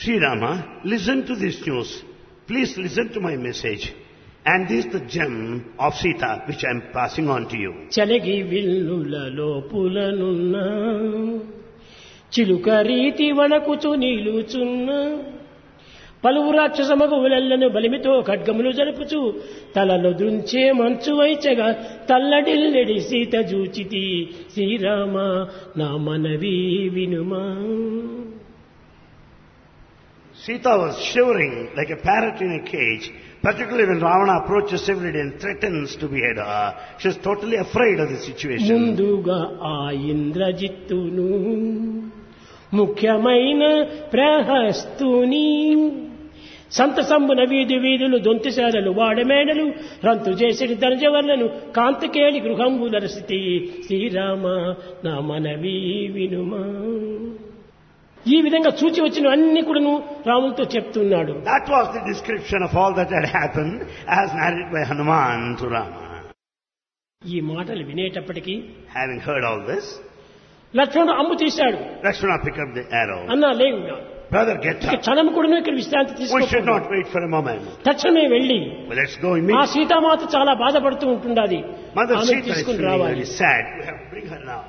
Sri Rama, listen to this news. Please listen to my message. And this is the gem of Sita which I am passing on to you. చలగి విల్లులలో పులనున్న చిలుక రీతి వణకుచు నిలుచున్న పలువు రాక్షసమగువులెల్లను బలిమితో ఖడ్గములు జరుపుచు తలలో దృంచే మంచు వైచగా తల్లడిల్లెడి సీత జూచితి శ్రీరామ నా మనవి వినుమా. Sita was shivering like a parrot in a cage, particularly when Ravana approaches every day and threatens to behead her. She was totally afraid of the situation. ముందుగా ఆ ఇంద్రజిత్తును ముఖ్యమైన ప్రహస్తుని సంతసంబున వీధి వీధులు దొంతిశాలలు వాడమేడలు రంతు చేసిడి ధనజవర్లను కాంతకేళి గృహంబులరసితి శ్రీరామ నా మనవి వినుమా. ఈ విధంగా చూచి వచ్చిన అన్ని కూడాను రాములతో చెప్తున్నాడు. That was the description of all that had happened as narrated by Hanuman to Rama. ఈ మాటలు వినేటప్పటికీ Having heard all this, లక్ష్మణుడు అంబు తీశాడు. Lakshmana picked up the arrow. అన్నా లేవు Brother, get up. క్షణం కూడాను ఇక్కడ విశ్రాంతి We should తీసుకో. not wait for a moment. తక్షణమే వెళ్ళి Well, let's go ఆ immediately. సీతామాత చాలా బాధపడుతూ ఉంటుండాది. Mother ఆమెను Sita is తీసుకుని feeling రావాలి. very sad. We have to bring her now.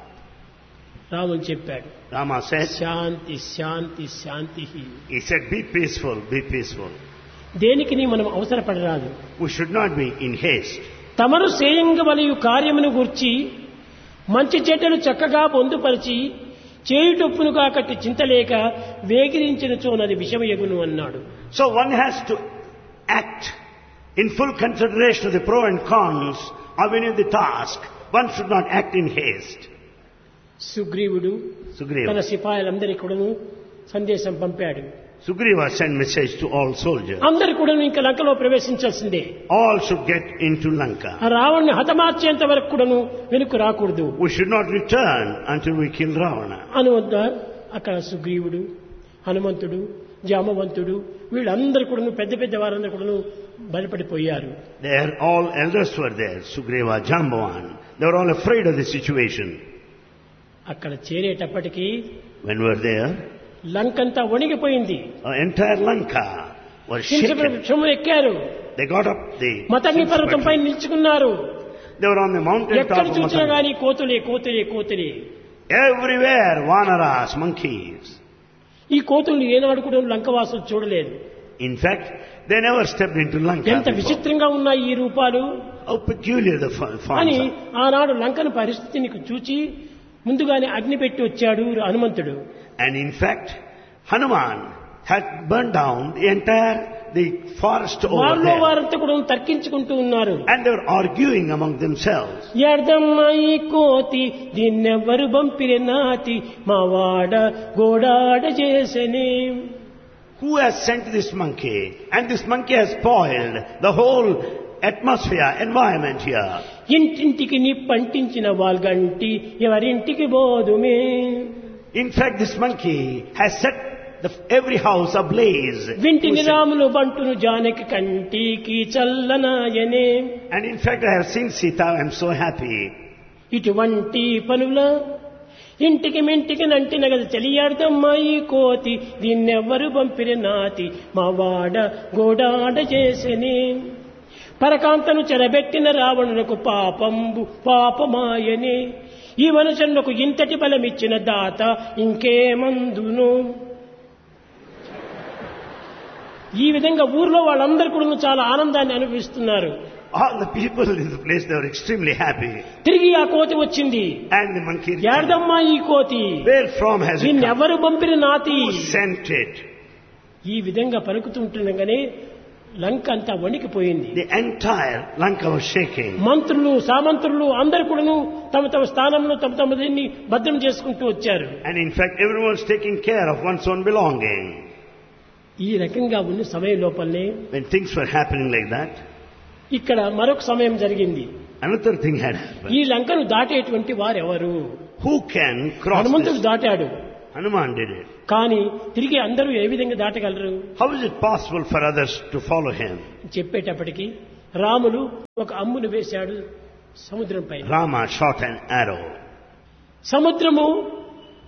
రాముడు చెప్పాడు, Rama said, Shanti Shanti Shanti. he said, be peaceful, be peaceful. దేనికి మనం అవసరపడరాదు. We should not be in haste. తమరు సేయంగవలయు కార్యమును గూర్చి మంచి చెడ్డలు చక్కగా పొందుపరిచి చేయుటొప్పును కాకట్టి చింతలేక వేగిరించిన చోనది విషమయగును అన్నాడు. So one has to act in full consideration of the pro and cons of any of the task. One should not act in haste. సుగ్రీవుడు తన Sugriva. సిపాయిలందరికీ కూడాను సందేశం పంపాడు. Sugriva sent message to all soldiers. అందరు కూడా ఇంకా లంకలో ప్రవేశించాల్సిందే. All should get into Lanka. ఆ రావణ్ణి హతమార్చేంత వరకు కూడాను వెనుక రాకూడదు We should not return until we kill Ravana. అనువద్ద అక్కడ సుగ్రీవుడు, హనుమంతుడు, జామవంతుడు వీళ్ళందరూ కూడాను పెద్ద పెద్ద వారందరూ కూడాను భయపడిపోయారు. There all elders were there. Sugriva, Jambavan. They were all afraid of the situation. అక్కడ చేరేటప్పటికీ When we were there, లంకంతా వణిగిపోయింది. entire Lanka was shaken. వృక్షము ఎక్కారు, They got up the మతగ్ని పర్వతంపై నిల్చుకున్నారు. They were on the mountain top ఎక్కడ of చూసినా Matanga. గానీ కోతులే కోతులే కోతులే. Everywhere, vanaras, monkeys. ఈ కోతుల్ని ఏనాడు కూడా లంకవాసులు చూడలేదు. In fact, they never stepped into Lanka ఎంత before. విచిత్రంగా ఉన్నాయి ఈ రూపాలు How peculiar the అని forms are. ఆనాడు లంకను పరిస్థితిని చూచి ముందుగానే అగ్ని పెట్టి వచ్చాడు హనుమంతుడు. And in fact, Hanuman had burned down the forest over వారిలో there. వారంతా కూడా తర్కించుకుంటూ ఉన్నారు. And they were arguing among themselves. ఎర్దమ్మాయి కోతి దీన్నెవ్వరు బంపిరి నాతి మా వాడ గోడాడ చేసనే. Who has sent this monkey? And this monkey has spoiled the whole atmosphere, environment here. ఇంటింటికి నిప్పంటించిన వాల్గంటి ఎవరింటికి బోదుమే. In fact, this monkey has set every house ablaze. వింటిని రాములు బంటును జానకి కంటికి చల్లనాయనే. And in fact, I have seen Sita, I am so happy. ఇటువంటి పనుల ఇంటికి మెంటికి నంటిన గది తెలియాడదమ్మాయి కోతి దీన్నెవ్వరు పంపిరి నాతి మా వాడ గోడాడ చేసెనే. పరకాంతను చెరబెట్టిన రావణునకు పాపమాయనే. ఈ మనుషులకు ఇంతటి బలమిచ్చిన దాత ఇంకేమందును. ఈ విధంగా ఊర్లో వాళ్ళందరూ కూడా చాలా ఆనందాన్ని అనుభవిస్తున్నారు. All the people in the place, they were extremely happy. తిరిగి ఆ కోతి వచ్చింది. And the monkey returned. యాడదమ్మా ఈ కోతి Where from has it come? నిన్నెవరు పంపిన నాతి. Who sent it? ఈ విధంగా పలుకుతుండగానే లంక అంతా వణికిపోయింది. The entire Lanka was shaking. మంత్రులు సామంత్రులు అందరు కూడాను తమ తమ స్థానంలో తమ తమ దీన్ని భద్రం చేసుకుంటూ వచ్చారు. And in fact, everyone's taking care of one's own belonging. ఈ రకంగా ఉన్న సమయం లోపలనే When things were happening like that, ఇక్కడ మరొక సమయం జరిగింది. another thing had happened. ఈ లంకను దాటేటువంటి వారెవరు? Who can cross హనుమంతుడు this? దాటాడు. Hanuman did it. కానీ తిరిగి అందరూ ఏ విధంగా దాటగలరు? How is it possible for others to follow him? చెప్పేటప్పటికి Ramulu ఒక అమ్మును వేశాడు సముద్రం పైన. Rama shot an arrow. సముద్రము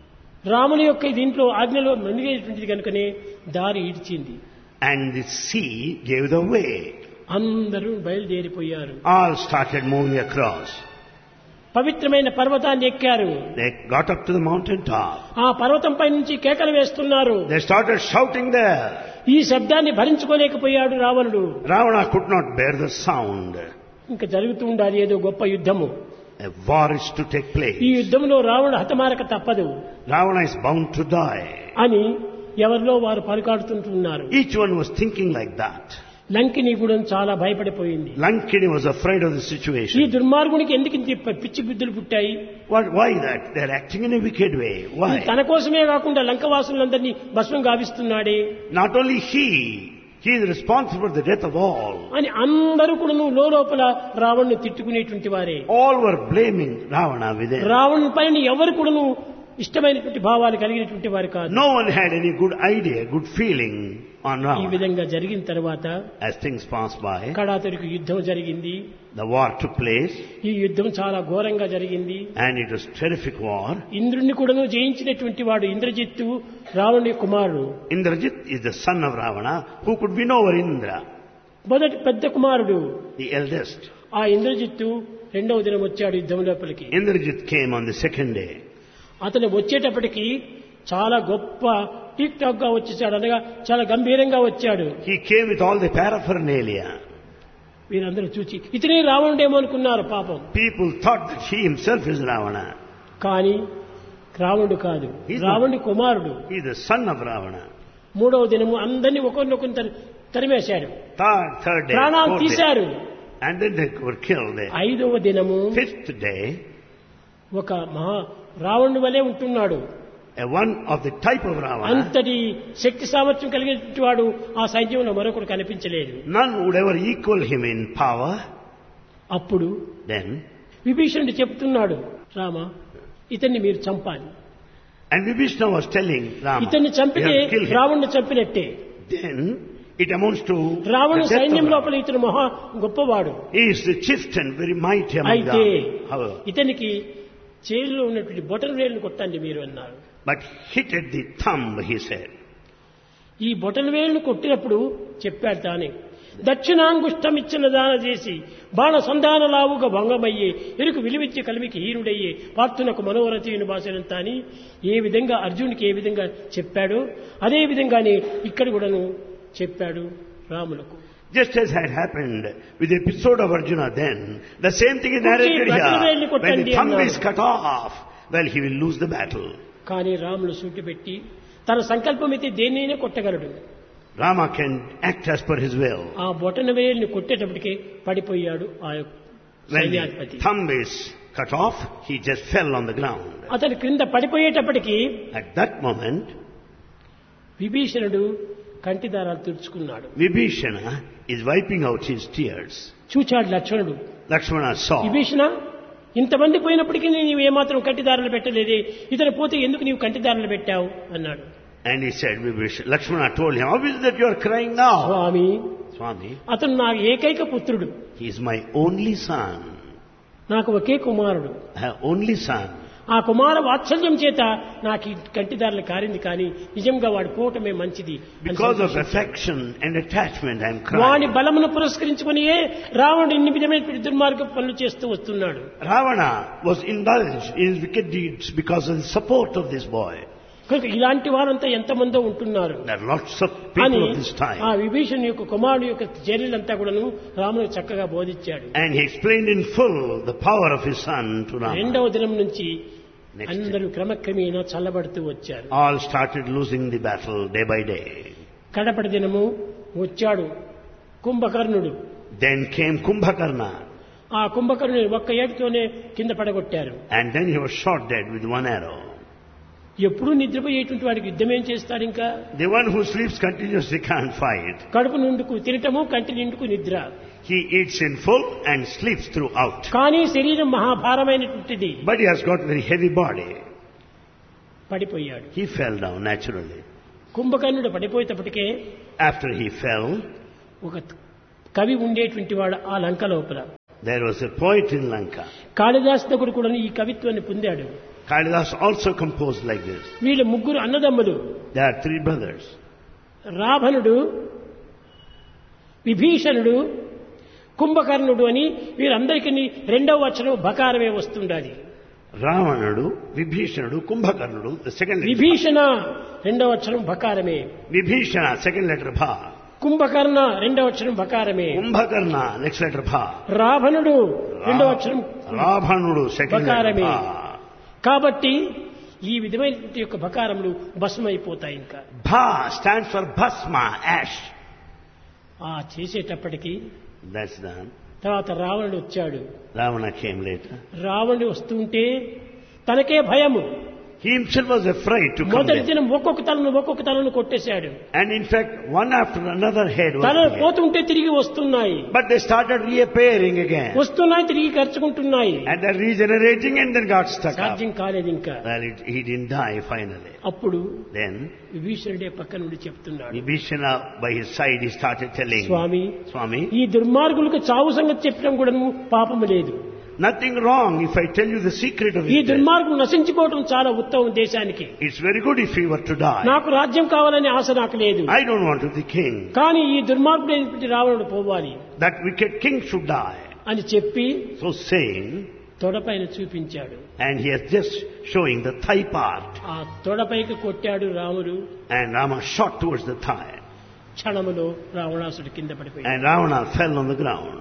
రాముని యొక్క దీంట్లో ఆజ్ఞలో మునిగేటువంటిది కనుకనే దారి ఇడిచింది. And the sea gave the way. అందరూ బయలుదేరిపోయారు. All started moving across. పవిత్రమైన పర్వతాన్ని ఎక్కారు. They got up to the mountain top. ఆ పర్వతంపై నుంచి కేకలు వేస్తున్నారు. They started shouting there. ఈ శబ్దాన్ని భరించుకోలేకపోయాడు రావణుడు. Ravana could not bear the sound. ఇంకా జరుగుతూ ఉండాలి ఏదో గొప్ప యుద్ధము. A war is to take place. ఈ యుద్ధంలో రావణుడు హతమారక తప్పదు Ravana is bound to die. అని ఎవరిలో వారు పలుకాడుతుంటున్నారు. Each one was thinking like that. Lankini కూడా చాలా భయపడిపోయింది. Lankini was afraid of the ఈ situation. దుర్మార్గునికి ఎందుకు ఇంత పిచ్చి బుద్ధులు పుట్టాయి? Why that? They are acting in a wicked way. Why? తన కోసమే కాకుండా లంకవాసులందరినీ భస్మం గావిస్తున్నాడే Not only he is responsible for the death of all. అని అందరూ కూడా లోపల రావణ్ణి తిట్టుకునేటువంటి వారే. All were blaming Ravana within. రావణుని పైన ఎవరు కూడా ఇష్టమైనటువంటి భావాలు కలిగినటువంటి వారు కాదు. No one had any good idea, good feeling on ఈ Ravana. విధంగా జరిగిన తర్వాత As things passed by, కడాతరికి యుద్ధం జరిగింది. the war took place, ఈ యుద్ధం చాలా ఘోరంగా జరిగింది. and it was terrific war. ఇంద్రుణ్ణి కూడా జయించినటువంటి వాడు ఇంద్రజిత్తు రావణుని కుమారుడు. Indrajit is the son of Ravana, who could win over Indra, మొదటి పెద్ద కుమారుడు. the eldest. ఆ ఇంద్రజిత్తు రెండవ దినం వచ్చాడు యుద్ధం లోపలికి. Indrajit came on the second day. అతను వచ్చేటప్పటికి చాలా గొప్ప టిక్ టాక్ గా వచ్చేసాడు, అనగా చాలా గంభీరంగా వచ్చాడు. He came with all the paraphernalia. వీరందరూ చూచి ఇతనే రావణుడేమో అనుకున్నారు పాపం. People thought that he himself is Ravana. కానీ రావణుడు కాదు, రావణుడి కుమారుడు. He is the son of Ravana. మూడవ దినము అందరినీ ఒకరినొకరు తరిమేశాడు, Third day, ప్రాణాలు fourth day, తీశారు. and then they were killed. ఐదవ దినము Fifth day, ఒక మహా రావణుడి వలె ఉంటున్నాడు. one of the type of Ravana. అంతటి శక్తి సామర్థ్యం కలిగినటువంటి వాడు ఆ సైన్యంలో మరొకడు కనిపించలేదు. None would ever equal him in power. అప్పుడు Then, విభీషణుడు చెప్తున్నాడు, రామ ఇతన్ని మీరు చంపాలి. and Vibhishana was telling Rama, ఇతన్ని you చంపితే have to kill him. రావణుని చంపినట్టే. Then, it amounts to రావణు the death సైన్యం of లోపల Ravana. ఇతను మహా గొప్పవాడు. He is the chieftain, very mighty among అయితే them. However, ఇతనికి చేతిలో ఉన్నటువంటి బొటన వేలును కొట్టండి మీరు అన్నారు. but hit at the thumb, he said. ఈ బొటన వేలును కొట్టినప్పుడు చెప్పాడు తానే, దక్షిణాంగుష్టం ఇచ్చిన దాన చేసి బాణ సంధాన లావుగా భంగమయ్యే ఎరుకు విలువిచ్చే కలిమికి హీరుడయ్యే పార్థునకు మనోరథీయుని భాషనంత అని ఏ విధంగా అర్జునుడికి ఏ విధంగా చెప్పాడో అదే విధంగానే ఇక్కడ కూడాను చెప్పాడు రాములకు. Just as had happened with the episode of Arjuna then, the same thing is narrated here. When the thumb is cut off, well, he will lose the battle. కానీ రాములు సూటి పెట్టి తన సంకల్పం అయితే దేన్నైనా కొట్టగలడు. Rama can act as per his will. ఆ బొటన వేలుని కొట్టేటప్పటికే పడిపోయాడు ఆ When సైన్యాధిపతి. the thumb is cut off, he just fell on the ground. అతను క్రింద పడిపోయేటప్పటికి At that moment, విభీషణుడు కంటిదారాలు తుడుచుకున్నాడు. Vibhishana is wiping out his tears. చూచాడు లక్ష్మణుడు, Lakshmana saw. విభీషణ ఇంతమంది పోయినప్పటికీ నీవు ఏమాత్రం కంటిదారులు పెట్టలేదే, ఇతను పోతే ఎందుకు నీవు కంటిదారులు పెట్టావు అన్నాడు. And he said, Lakshmana told him, how is it that you are crying now? Swamy, Swami, అతను నా ఏకైక పుత్రుడు, he is my only son. నాకు ఒకే కుమారుడు. I have only son. ఆ కుమార వాత్సల్యం చేత నాకు ఈ కంటిదారులు కారింది, కానీ నిజంగా వాడు పోవటమే మంచిది. Because of affection and attachment, I am వాడి crying. బలమును పురస్కరించుకునియే రావణుడు ఇన్ని విధమైన దుర్మార్గ పనులు చేస్తూ వస్తున్నాడు. Ravana was indulged in his wicked deeds because of the support of this boy. కనుక ఇలాంటి వారంతా ఎంతమందో ఉంటున్నారు There are lots of అని people of this ఆ time. విభీషణుని యొక్క కుమారుడు యొక్క చర్యలంతా కూడాను రాముడు చక్కగా బోధించాడు. And he explained in full the power of his son to Rama. రెండవ దినం నుంచి Next అందరూ క్రమక్రమేణా చల్లబడుతూ వచ్చారు. all started losing the battle day by day. కడపటి దినము వచ్చాడు కుంభకర్ణుడు. Then came Kumbhakarna, ఆ కుంభకర్ణుని ఒక్క ఏటుతోనే కింద పడగొట్టారు. and then he was shot dead with one arrow. ఎప్పుడూ నిద్రపోయేటువంటి వాడికి యుద్ధం ఏం చేస్తాడు? ఇంకా The one who sleeps continuously can't fight. కడుపు నిండుకు తినటము, కంటి నిండుకు నిద్ర. He eats in full and sleeps throughout. కానీ శరీరం మహాభారమైనటువంటిది. But he has got very heavy body. పడిపోయాడు. He fell down naturally. కుంభకర్ణుడు పడిపోయేటప్పటికే After he fell, ఒక కవి ఉండేటువంటి వాడు ఆ లంక లోపల. there was a poet in Lanka. Kalidasa దగ్గర కూడా ఈ కవిత్వాన్ని పొందాడు. Kalidas also composed like this. వీళ్ళు ముగ్గురు అన్నదమ్ములు. There are 3 brothers. రావణుడు, విభీషణుడు, కుంభకర్ణుడు అని వీరందరికీ రెండవ వచనం బకారమే వస్తుండాలి. Ravanadu, Vibhishanudu, Kumbhakarnudu, the second letter. Vibhishana రెండవ వచనం బకారమే. Vibhishana, second letter Bha. Kumbhakarna రెండవ వచనం బకారమే. Kumbhakarna, next letter Bha. రావణుడు రెండవ వచనం Ravanadu, second letter బకారమే. Bha. కాబట్టి ఈ విధమైన యొక్క బకారములు భస్మైపోతాయి. ఇంకా Bha stands for Bhasma, ash. ఆ చేసేటప్పటికి That's done. తర్వాత రావణుడు వచ్చాడు. Ravana came later. రావణుడు వస్తుంటే తనకే భయము. He himself was afraid to come మొదటి there. దినం ఒక్కొక్క తలను కొట్టేశాడు. And in fact, one after another head was తలలు there. పోతుంటే తిరిగి వస్తున్నాయి, But they started reappearing again. వస్తున్నాయి తిరిగి ఖర్చుకుంటున్నాయి. And they're regenerating and then got stuck up. సాధ్యం కాలేదు ఇంకా. Well, he didn't die finally. అప్పుడు Then, విభీషణుడే పక్క నుండి చెప్తున్నాడు, Vibhishana by his side, he started telling, Swamy, Swami, ఈ దుర్మార్గులకు చావు సంగతి చెప్పడం కూడా పాపము లేదు. nothing wrong if I tell you the secret of ఈ his death. దుర్మార్గులు నశించుకోవడం చాలా ఉత్తమం దేశానికి. It's very good if he were to die. నాకు రాజ్యం కావాలనే ఆశ నాకు లేదు. I don't want to be king. కానీ ఈ దుర్మార్గుడైనటువంటి రావణుడు పోవాలి That wicked king should die. అని చెప్పి So saying, తొడపైన చూపించాడు. and he is just showing the thigh part. ఆ తొడపైకి కొట్టాడు రాముడు. And Rama shot towards the thigh. క్షణములో రావణాసుడు కింద పడిపోయాడు. And Ravana fell on the ground.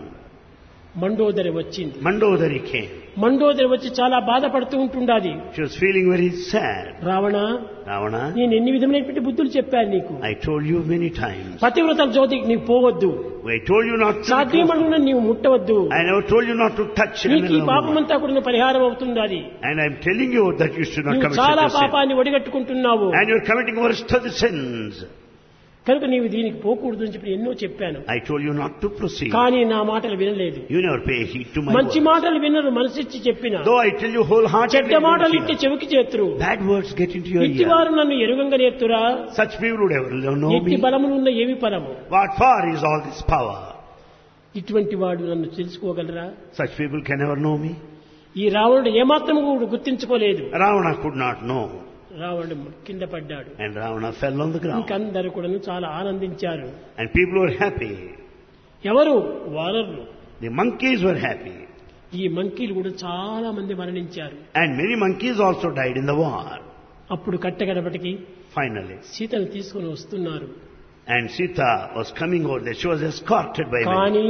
Mandodari వచ్చింది. Mandodari came. మండోదరి వచ్చి చాలా బాధపడుతూ ఉంటుండాలి. She was feeling very sad. Ravana, Ravana, నేను ఎన్ని విధమైనటువంటి బుద్ధులు చెప్పాను నీకు. I told you many times. పతివ్రతల జోతికి నీవు పోవద్దు, I told you not to. సాధ్యమనున్న నీవు ముట్టవద్దు. I never told you not to touch నీకు ఈ another woman. పాపమంతా కూడా పరిహారం అవుతుండాలి. And I'm telling you that you should not నీవు commit చాలా such a sin. పాపాన్ని ఒడిగట్టుకుంటున్నావు. And you're committing worst of the sins. కనుక నీవు దీనికి పోకూడదు అని చెప్పి ఎన్నో చెప్పాను. I told you not to proceed. కానీ నా మాటలు వినలేదు. You never pay heed to my మంచి words. మాటలు వినరు, మనసిచ్చి చెప్పిన. Though I tell you wholeheartedly, చెడ్డ you మాటలు don't ఇట్టి hear. చెవికి చేతురు. Bad words get into your ఇట్టి ear. వారు నన్ను ఎరుగంగా నేర్తురా. Such people would ever know ఎట్టి me. బలమునున్న ఏమి ఫలము. What for is all this power? ఇటువంటి వాడు నన్ను తెలుసుకోగలరా? Such people can never know me. ఈ రావణుడు ఏమాత్రం కూడా గుర్తించుకోలేదు. Ravana could not know. రావణుడు కింద పడ్డాడు. And Ravana fell on the ground. ఇంకందరూ కూడా చాలా ఆనందించారు. And people were happy. ఎవరు? వానరులు. The monkeys were happy. ఈ మంకీలు కూడా చాలా మంది మరణించారు. And many monkeys also died in the war. అప్పుడు కట్టగడపటికి Finally. సీతను తీసుకుని వస్తున్నారు. And Sita was coming over there. She was escorted by many. కానీ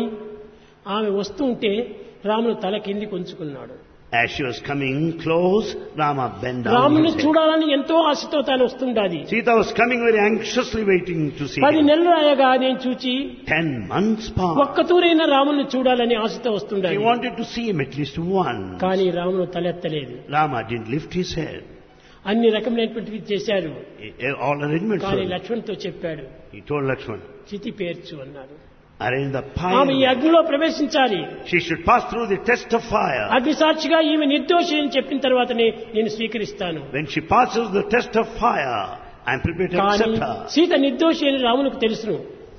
ఆమె వస్తుంటే రాముడు తల కిందికి ఉంచుకున్నాడు. As she was coming close, Rama bent down రాముని his head. చూడాలని ఎంతో ఆశతో తాను వస్తుండాది. Sita was coming very anxiously waiting to see 10 him. నెలలు ఆయగా నేను చూచి 10 months passed. ఒక్కతూరైనా రాముని చూడాలని ఆశతో He వస్తుండాలి. wanted to see him at least once. కానీ రాముడు తలెత్తలేదు. Rama didn't lift his head. అన్ని రకమైనటువంటివి చేశారు. All arrangements కానీ were. లక్ష్మణ్తో చెప్పాడు, He told Lakshmana, చితి పేర్చు అన్నాడు. arrange the ఆమె ఈ fire. అగ్నిలో ప్రవేశించాలి. She should pass through the test of fire. అగ్ని సాక్షిగా ఈమె నిర్దోషి అని చెప్పిన తర్వాతనే నేను స్వీకరిస్తాను. When she passes the test of fire, I am prepared to కానీ accept her. సీత నిర్దోషి అని రామునికి తెలుసును.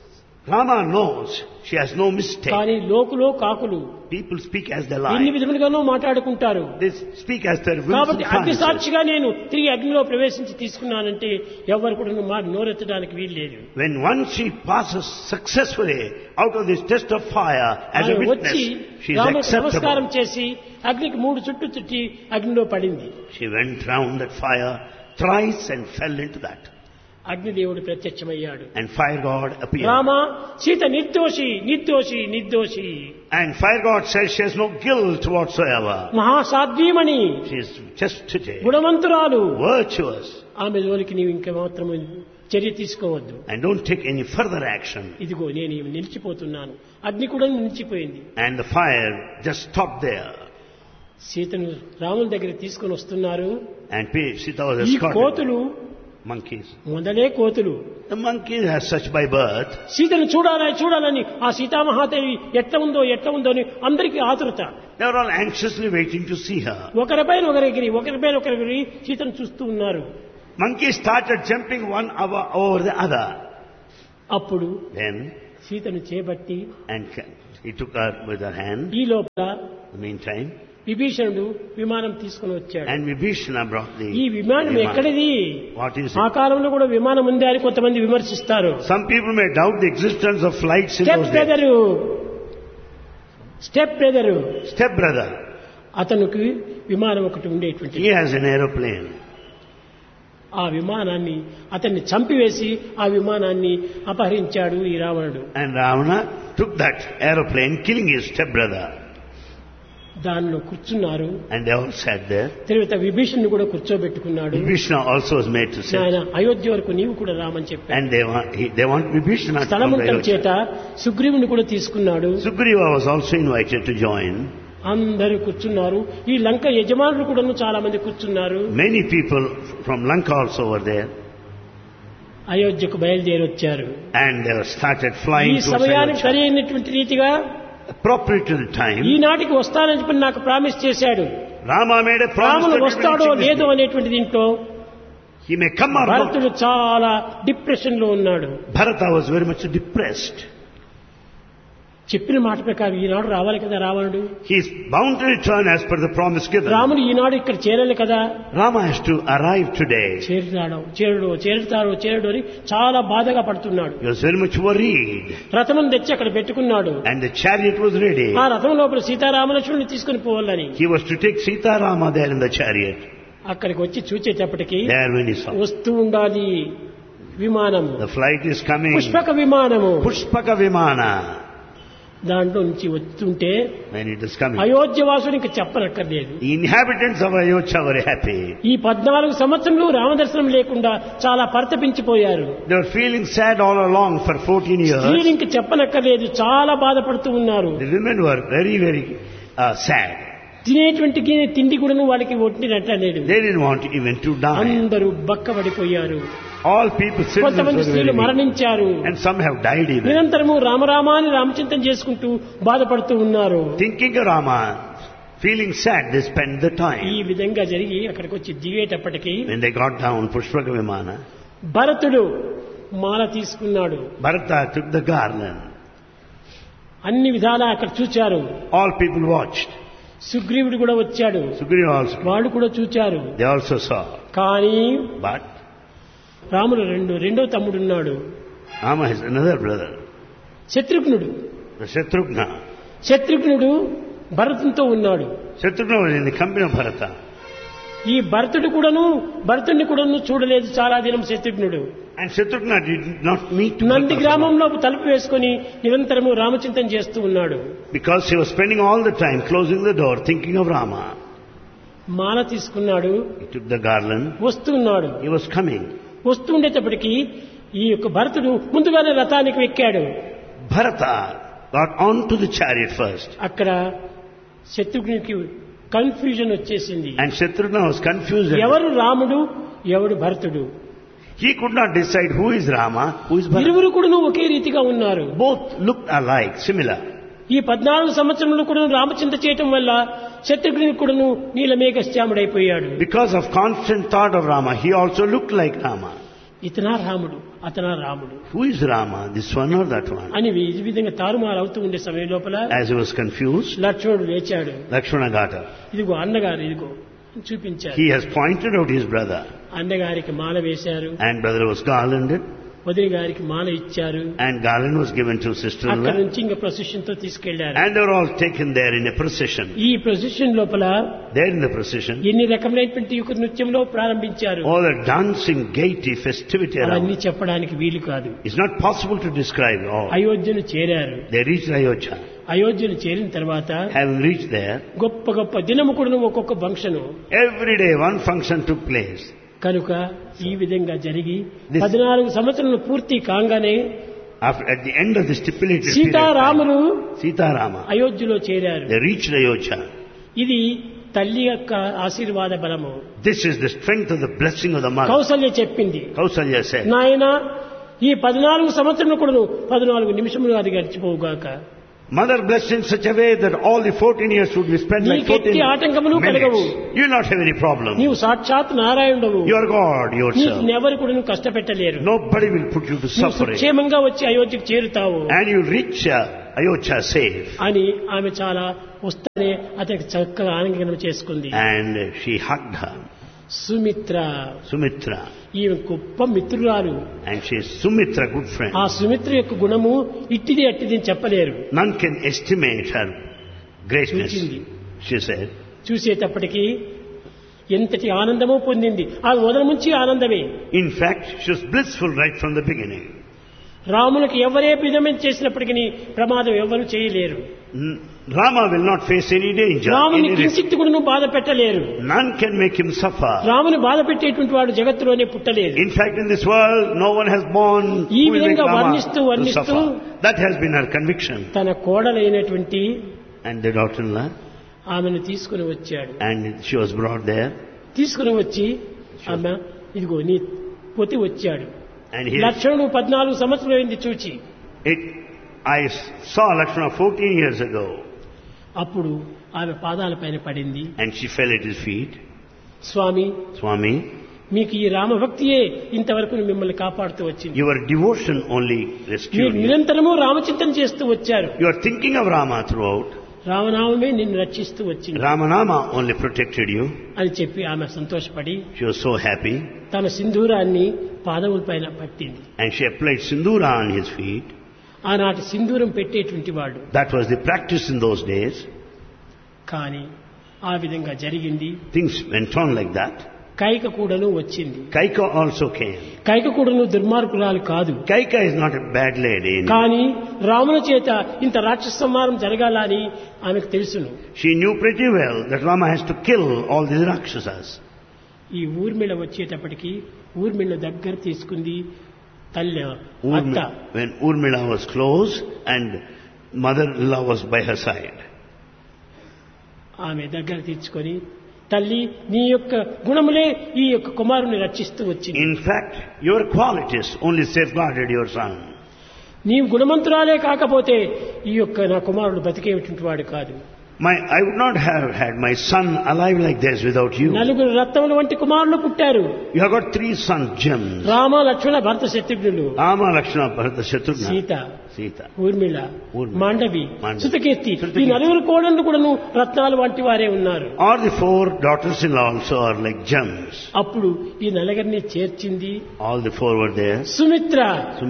Rama knows she has no mistake. కానీ లోకులో కాకులు People speak as they ఎన్ని lie. విధములుగానో మాట్లాడుకుంటారు. They speak as their wills కాబట్టి and అగ్ని fancies. సాక్షిగా నేను తిరిగి అగ్నిలో ప్రవేశించి తీసుకున్నానంటే ఎవరు కూడా మా నోరెత్తడానికి వీలు లేదు. When once she passes successfully out of this test of fire as a ఆమె witness, వచ్చి she is రాముడికి నమస్కారం acceptable. చేసి అగ్నికి 3 చుట్టూ చుట్టి అగ్నిలో పడింది. She went round that fire thrice and fell into that. అగ్నిదేవుడు ప్రత్యక్షమయ్యాడు. And fire god appeared. Rama, Sita నిర్దోషి నిర్దోషి నిర్దోషి. And fire god says she has no guilt whatsoever. మహాసాధ్వీమణి, She is chastity, గుణవంతురాలు. virtuous. ఆమె జోలికి నీవు ఇంకా మాత్రం చర్య తీసుకోవద్దు. And don't take any further action. ఇదిగో నేను ఈమె నిలిచిపోతున్నాను. అగ్ని కూడా నిలిచిపోయింది. And the fire just stopped there. సీతను రాముల దగ్గర తీసుకొని వస్తున్నారు. And Sita was ఈ escorted. కోతులు Monkeys. మొదలే కోతులు. The monkeys are such by birth. సీతను చూడాలని ఆ సీతామహాదేవి ఎట్లా ఉందో అని అందరికీ ఆతురత. They were all anxiously waiting to see her. ఒకరిపైన ఒకరిగిరి సీతను చూస్తూ ఉన్నారు. Monkeys started jumping one over the other. అప్పుడు Then, సీతను చేపట్టి and he took her with her hand. ఈ లోపల In the meantime, విభీషణుడు విమానం తీసుకుని వచ్చాడు. And Vibhishana brought the ఈ విమానం ఎక్కడిది? What is ఆ it? కాలంలో కూడా విమానం ఉంది అని కొంతమంది విమర్శిస్తారు. Some people may doubt the existence of flights in those days. Step brother Step brother, అతనికి విమానం ఒకటి ఉండేటువంటి. he has an aeroplane. ఆ విమానాన్ని అతన్ని చంపివేసి ఆ విమానాన్ని అపహరించాడు ఈ రావణుడు. And Ravana took that aeroplane, killing his step brother. దానిలో కూర్చున్నారు. And they all sat there. తర్వాత విభీషణుని కూడా కూర్చోబెట్టుకున్నాడు. Vibhishana also was made to sit. ఆయన అయోధ్య వరకు నీవు కూడా రామని చెప్పాడు. And they want Vibhishana to come to స్థలముంటం Ayodhya. చేత సుగ్రీవుని కూడా తీసుకున్నాడు. Sugriva was also invited to join. అందరూ కూర్చున్నారు. ఈ లంక యజమానులు కూడా చాలా మంది కూర్చున్నారు. Many people from Lanka also were there. అయోధ్యకు బయలుదేరి వచ్చారు. And they started ఈ flying to సమయానికి Ayodhya. సరి అయినటువంటి రీతిగా Appropriate to the time, ఈనాటికి వస్తానని చెప్పి నాకు ప్రామిస్ చేశాడు. Rama made a promise రాముడు that he will వస్తాడో reach this లేదో day. అనేటువంటి దీంట్లో He may come or not. భరతుడు చాలా డిప్రెషన్ లో ఉన్నాడు. Bharata was very much depressed. చెప్పిన మాట ప్రకారం ఈనాడు రావాలి కదా రావణుడు. He is bound to return as per the promise given. రాముడు ఈనాడు ఇక్కడ చేరాలి కదా. Rama has to arrive today. చేరుతాడో అని చాలా బాధగా పడుతున్నాడు. He was very much worried. రథం తెచ్చి అక్కడ పెట్టుకున్నాడు. And the chariot was ready. ఆ రథం లోపల సీతారామలక్ష్మణుని తీసుకుని పోవాలని. He was to take Sita Rama there in the chariot. అక్కడికి వచ్చి చూచేటప్పటికి There when he saw. వస్తూ ఉండాలి విమానం. The flight is coming. Pushpaka విమానము. Pushpaka Vimana. దాంట్లో నుంచి వస్తుంటే When it is coming. Ayodhya వాసుడు ఇంకా చెప్పనక్కర్లేదు. The inhabitants of Ayodhya were happy. ఈ 14 సంవత్సరంలో రామదర్శనం లేకుండా చాలా పరితపించిపోయారు. They were feeling sad all along for 14 years. స్త్రీలు ఇంక చెప్పనక్కర్లేదు, చాలా బాధపడుతూ ఉన్నారు. The women were very, very sad. తినేటువంటి తిండి కూడా వాళ్ళకి ఒట్టినట్లేదు. They didn't want even to die. అందరూ బక్కబడిపోయారు. All people, citizens కొంతమంది were స్త్రీలు very weak. మరణించారు. And some have died even. నిరంతరము రామరామాని రామచింతన చేసుకుంటూ బాధపడుతూ ఉన్నారు. Thinking of Rama, feeling sad, they spent the ఈ time. విధంగా జరిగి అక్కడికి వచ్చి దిగేటప్పటికి When they got down Pushpaka Vimana, భరతుడు మాల తీసుకున్నాడు. Bharata took the garland. అన్ని విధాలా అక్కడ చూచారు. All people watched. సుగ్రీవుడు కూడా వచ్చాడు. Sugriva also. వాళ్ళు కూడా చూచారు. They also saw. కానీ But రాముడు రెండో తమ్ముడున్నాడు. Rama has another brother, Shatrughnudu. the Shatrugna. శత్రుఘ్నుడు భరతునితో ఉన్నాడు. Shatrugna was in the company of Bharata. ఈ భరతుడిని కూడాను చూడలేదు చాలా దినం శత్రుఘ్నుడు. And Shatrugna did not meet Nandi Bharata గ్రామంలో తలుపు వేసుకుని నిరంతరము రామచింతన చేస్తూ ఉన్నాడు. because he was spending all the time closing the door thinking of Rama. మాల తీసుకున్నాడు. He took the garland. వస్తున్నాడు. He was coming. వస్తుండేటప్పటికి ఈ యొక్క భరతుడు ముందుగానే రథానికి ఎక్కాడు. Bharata got onto the chariot first. అక్కడ శత్రుఘ్నునికి కన్ఫ్యూజన్ వచ్చేసింది. And Shatrugna was confused. ఎవరు రాముడు, ఎవడు భరతుడు? He could not decide who is Rama, who is Bharata. ఇరువురు కూడా ఒకే రీతిగా ఉన్నారు. Both looked alike, similar. ఈ 14 సంవత్సరంలో కూడా రామచింత చేయటం వల్ల శత్రుఘ్నునికి కూడాను నీలమేఘశ్యాముడైపోయాడు. Because of constant thought of Rama, he also looked like Rama. ఇతనా రాముడు, అతనా రాముడు Who is Rama, this one or that one? అని ఈ విధంగా తారుమారు అవుతూ ఉండే సమయం లోపల As he was confused, లక్ష్మణుడు లేచాడు. Lakshmana got up. ఇదిగో అన్నగారు, ఇదిగో చూపించారు. He has pointed out his brother. అన్నగారికి మాల వేశారు. And brother was garlanded. వదిన గారికి మాల ఇచ్చారు. And garland was given to అక్కడ sister-in-law. నుంచి ఇంకా ప్రొసెషన్ తో తీసుకెళ్లారు. And they were all taken there in a procession. ఈ ప్రొసెషన్ లోపల There in the procession, ఎన్ని రకమైనటువంటి యొక్క నృత్యంలో ప్రారంభించారు. all the dancing, gaiety, festivity అవన్నీ around. చెప్పడానికి వీలు కాదు. It's not possible to describe all. అయోధ్యను చేరారు. They reached Ayodhya. అయోధ్యను చేరిన తర్వాత Having reached there, గొప్ప గొప్ప దినము కూడా ఒక్కొక్క function. every day one function took place. కనుక ఈ విధంగా జరిగి 14 సంవత్సరాలు పూర్తి కాగానే At the end of the stipulated period, Seetharamulu Sita Rama, అయోధ్యలో చేరారు. they reached Ayodhya. ఇది తల్లి యొక్క ఆశీర్వాద బలము. This is the strength of the blessing of the mother. Kaushalya చెప్పింది, Kausalya said, నాయన ఈ 14 సంవత్సరాలు కూడా 14 నిమిషములు అది గడిచిపోవుగాక. Mother blessed in such a way that all the 14 years would be spent like 14 minutes. You will not have any problem. నీవు సాక్షాత్ నారాయణుడవు. You are God yourself. నీకు ఎవరు కూడా నువ్వు కష్టపెట్టలేరు. Nobody will put you to suffering. క్షేమంగా వచ్చి అయోధ్యకు చేరుతావు. And you reach Ayodhya safe. అని ఆమె చాలా వస్తేనే అతనికి చక్కగా ఆనందం చేసుకుంది. And she hugged her. Sumitra. ఈమె గొప్ప మిత్రురాలు. And she is Sumitra, good friend. ఆ సుమిత్ర యొక్క గుణము ఇట్టిది అట్టిది అని చెప్పలేరు. None can estimate her greatness. She said. చూసేటప్పటికి ఎంతటి ఆనందమో పొందింది. ఆ మొదలు నుంచి ఆనందమే. In fact, she was blissful right from the beginning. రామునికి ఎవరే విధమైన చేసినప్పటికీ ప్రమాదం ఎవరు చేయలేరు. Rama will not face any danger. రాముని కించిత్తు కూడా బాధ పెట్టలేరు. None can make him suffer. రాముని బాధ పెట్టేటువంటి వాడు జగత్తులోనే పుట్టలేదు. In fact, in this world, no one has born ఈ విధంగా వర్ణిస్తూ That has been her conviction. తన కోడలైనటువంటి and the daughter-in-law ఆమెను తీసుకుని వచ్చాడు. and she was brought there. తీసుకుని వచ్చి ఆమె ఇదిగో నీ పొతి వచ్చాడు. And లక్ష్మణుడు 14 సంవత్సరాలు అయింది చూచి. I saw Lakshmana 14 years ago. అప్పుడు ఆమె పాదాలపైన పడింది. And she fell at his feet. స్వామి మీకు ఈ రామభక్తియే ఇంతవరకు మిమ్మల్ని కాపాడుతూ వచ్చింది. Your devotion only rescued you. నిరంతరము రామచింతన చేస్తూ వచ్చారు. You are thinking of Rama throughout. రామనామమే నిన్ను రక్షిస్తూ వచ్చింది. Ramanama only protected you. అని చెప్పి ఆమె సంతోషపడి She was so happy. తన సింధూరాన్ని పాదములపైన పట్టింది. And she applied sindura on his feet. ఆనాటి సింధూరం పెట్టేటువంటి వాడు. That was the practice in those days. కానీ ఆ విధంగా జరిగింది. Things went on like that. Kaika కూడాను వచ్చింది. Kaika also came. కైక కూడాను దుర్మార్గురాలు కాదు. Kaika is not a bad lady. కానీ రాముని చేత ఇంత రాక్షస సంహారం జరగాలని ఆమెకు తెలుసును. She knew pretty well that Rama has to kill all these Rakshasas. ఈ ఊర్మిళ వచ్చేటప్పటికి ఊర్మిళ దగ్గర తీసుకుంది తల్లి అత్త. When Urmila was close and mother-in-law was by her side. ఆమె దగ్గర తీసుకొని తల్లి నీ యొక్క గుణములే ఈ యొక్క కుమారుని రక్షిస్తూ వచ్చింది. In fact, your qualities only safeguarded your son. నీవు గుణవంతురాలే కాకపోతే ఈ యొక్క నా కుమారుడు బతికేటువంటి వాడు కాదు. I would not have had my son alive like this without you. నలుగురు రత్నముల వంటి కుమారులు పుట్టారు. You have got 3 sons, gems. Rama Lakshmana Bharata శత్రుఘ్నులు. Rama, Lakshmana, Bharata, Shatrugna. Sita Urmila Mandovi సుతకీర్తి ఈ నలుగురు కోడళ్ళు కూడాను రత్నాలు వంటి వారే ఉన్నారు. All the 4 daughters-in-law also are like gems. అప్పుడు ఈ నలుగురిని చేర్చింది. All the 4 were there. Sumitra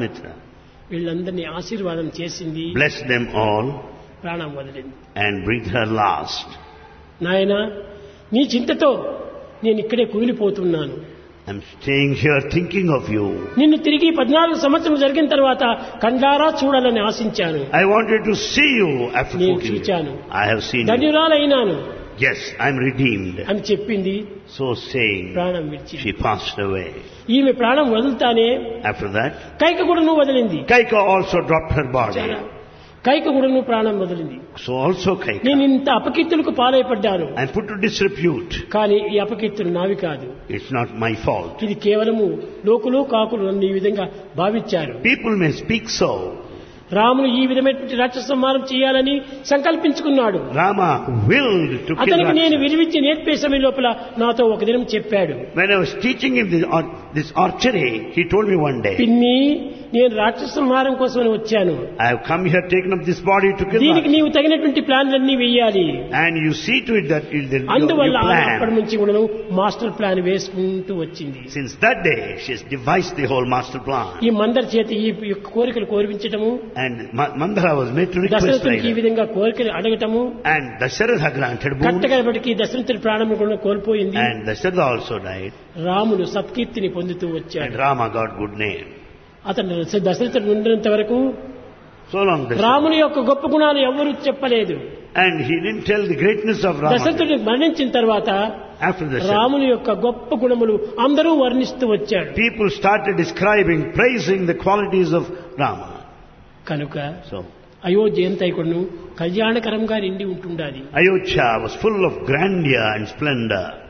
వీళ్ళందరినీ ఆశీర్వాదం చేసింది. Blessed them all. ప్రాణం వదిలింది. And breathed her last. నాయనా నీ చింతతో నేను ఇక్కడే కుమిలిపోతున్నాను. I'm staying here thinking of you. నిన్ను తిరిగి 14 సంవత్సరం జరిగిన తర్వాత కండారా చూడాలని ఆశించాను. I wanted to see you after 14 years. I have seen you. ధన్యురాలైనాను. Yes, I'm redeemed. అని చెప్పింది. So saying, ప్రాణం విడిచి she passed away. ఈమె ప్రాణం వదులుతానే After that, కైక కూడాను వదిలింది. Kaika also dropped her body. Kaika కూడాను ప్రాణం వదిలింది. So also Kaika. నేను ఇంత అపకీర్తులకు పాలైపడ్డాను. I'm put to disrepute. కానీ ఈ అపకీర్తులు నావి కాదు. It's not my fault. ఇది కేవలము లోకులు కాకులు నన్ను ఈ విధంగా భావించారు. People may speak so. రాముడు ఈ విధమైనటువంటి రాక్షస సంహారం చేయాలని సంకల్పించుకున్నాడు. Rama willed to kill అతనికి నేను Rakshasa. విలువించి నేర్పే సమయం లోపల నాతో ఒక దినం చెప్పాడు. When I was teaching him this archery, he told me one day, పిన్ని నేను రాక్షస సంహారం కోసమని వచ్చాను. I have come here taken up this body to kill దీనికి Rakshasa. నీవు తగినటువంటి ప్లాన్లన్నీ వేయాలి. And you see to it that you అందువల్ల plan. అప్పటి నుంచి కూడా మాస్టర్ ప్లాన్ వేసుకుంటూ వచ్చింది. Since that day, she has devised the whole master plan. ఈ మందర చేత ఈ కోరికలు కోరిపించటము. And Mandara was made to request దశరథునికి ఈ like విధంగా కోరికలు అడగటము. And Dasharatha granted boons. కట్టకడబడికి దశరథుడి ప్రాణం కూడా కోల్పోయింది. And Dasharatha also died. రాముడు సత్కీర్తిని పొందుతూ And వచ్చాడు. Rama got good name. అతను దశరథుడు ఉన్నంత వరకు So long రాముని యొక్క గొప్ప గుణాలు ఎవరు చెప్పలేదు. And he didn't tell the greatness of Rama. దశరథుడు మరణించిన తర్వాత After Dasharatha, రాముని యొక్క గొప్ప గుణములు అందరూ వర్ణిస్తూ వచ్చాడు. people started describing, praising the qualities of Rama. కనుక So అయోధ్య ఎంతైకొను కళ్యాణకరంగా నిండి ఉంటుండాలి. Ayodhya was full of grandeur and splendor.